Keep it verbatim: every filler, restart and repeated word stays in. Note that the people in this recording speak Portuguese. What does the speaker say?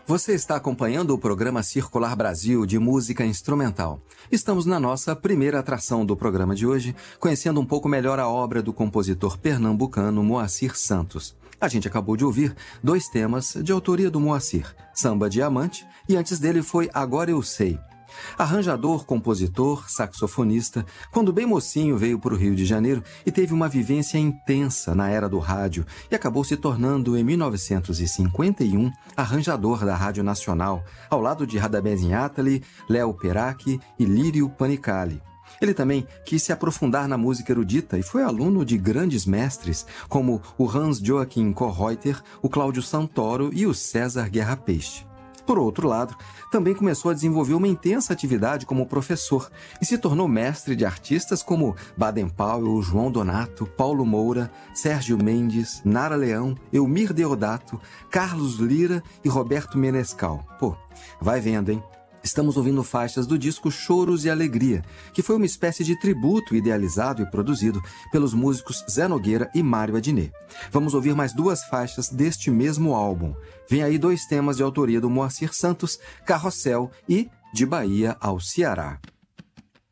Você está acompanhando o programa Circular Brasil de música instrumental. Estamos na nossa primeira atração do programa de hoje, conhecendo um pouco melhor a obra do compositor pernambucano Moacir Santos. A gente acabou de ouvir dois temas de autoria do Moacir, Samba Diamante e antes dele foi Agora Eu Sei. Arranjador, compositor, saxofonista, quando bem mocinho veio para o Rio de Janeiro e teve uma vivência intensa na era do rádio e acabou se tornando, em mil novecentos e cinquenta e um, arranjador da Rádio Nacional, ao lado de Radamés Inátali, Léo Peracchi e Lírio Panicali. Ele também quis se aprofundar na música erudita e foi aluno de grandes mestres como o Hans Joachim Kohreuter, o Cláudio Santoro e o César Guerra Peixe. Por outro lado, também começou a desenvolver uma intensa atividade como professor e se tornou mestre de artistas como Baden Powell, João Donato, Paulo Moura, Sérgio Mendes, Nara Leão, Elmir Deodato, Carlos Lira e Roberto Menescal. Pô, vai vendo, hein? Estamos ouvindo faixas do disco Choros e Alegria, que foi uma espécie de tributo idealizado e produzido pelos músicos Zé Nogueira e Mário Adnet. Vamos ouvir mais duas faixas deste mesmo álbum. Vem aí dois temas de autoria do Moacir Santos, Carrossel e De Bahia ao Ceará.